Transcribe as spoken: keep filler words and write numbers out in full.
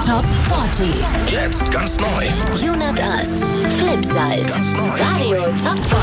Top vierzig. Jetzt ganz neu. You Not Us. Flipside. Ganz neu. Radio Top vierzig.